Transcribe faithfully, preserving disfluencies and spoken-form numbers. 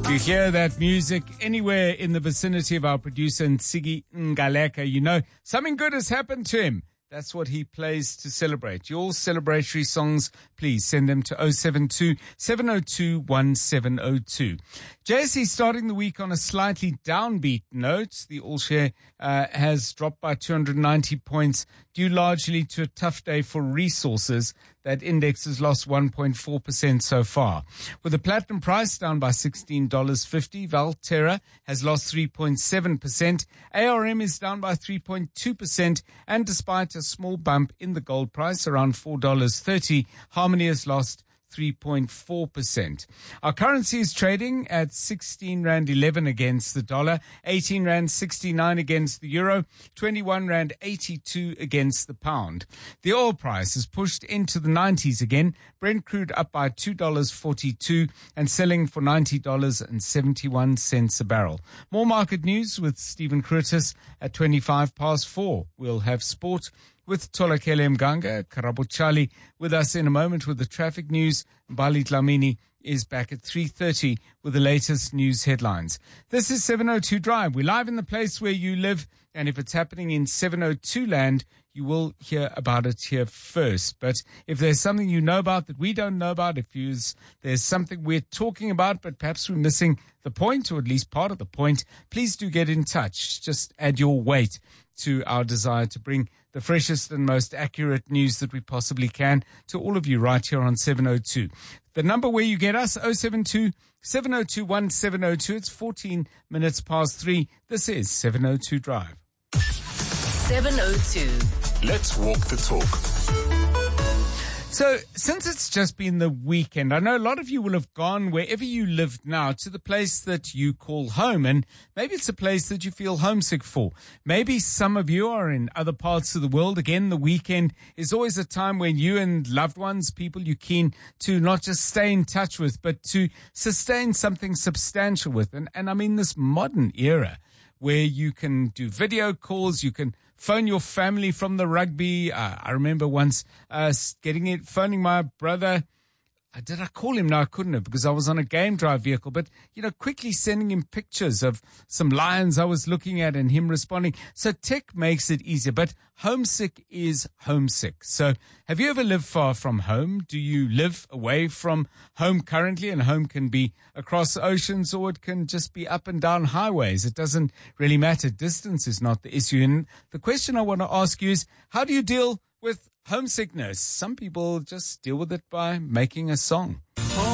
You hear that music anywhere in the vicinity of our producer Nsigi Ngaleka, you know something good has happened to him. That's what he plays to celebrate. Your celebratory songs, please send them to oh seven two, seven oh two, one seven oh two. J S E starting the week on a slightly downbeat note. The all-share uh, has dropped by two hundred ninety points, due largely to a tough day for resources. That index has lost one point four percent so far. With the platinum price down by sixteen dollars fifty, Valterra has lost three point seven percent. A R M is down by three point two percent. And despite a small bump in the gold price, around four dollars thirty, Harmony has lost three point four percent. Our currency is trading at sixteen rand eleven against the dollar, eighteen rand sixty-nine against the euro, twenty-one rand eighty-two against the pound. The oil price is pushed into the nineties again. Brent crude up by two dollars forty-two and selling for ninety dollars and seventy-one cents a barrel. More market news with Stephen Curtis at twenty-five past four. We'll have sport with Tolakele Mganga. Karabo Chali with us in a moment with the traffic news. Bali Dlamini is back at three thirty with the latest news headlines. This is seven oh two Drive. We're live in the place where you live, and if it's happening in seven oh two land, you will hear about it here first. But if there's something you know about that we don't know about, if you, there's something we're talking about but perhaps we're missing the point, or at least part of the point, please do get in touch. Just add your weight to our desire to bring the freshest and most accurate news that we possibly can to all of you right here on seven oh two. The number where you get us, oh seven two, seven oh two, one seven oh two. It's fourteen minutes past three. This is seven oh two Drive. seven oh two. Let's walk the talk. So, since it's just been the weekend, I know a lot of you will have gone wherever you live now to the place that you call home, and maybe it's a place that you feel homesick for. Maybe some of you are in other parts of the world. Again, the weekend is always a time when you and loved ones, people you're keen to not just stay in touch with, but to sustain something substantial with. And, and I mean this modern era where you can do video calls, you can phone your family from the rugby. Uh, I remember once uh, getting it, phoning my brother. Uh, did I call him? No, I couldn't have because I was on a game drive vehicle. But, you know, quickly sending him pictures of some lions I was looking at and him responding. So tech makes it easier. But homesick is homesick. So have you ever lived far from home? Do you live away from home currently? And home can be across oceans or it can just be up and down highways. It doesn't really matter. Distance is not the issue. And the question I want to ask you is, how do you deal with homesickness? Some people just deal with it by making a song.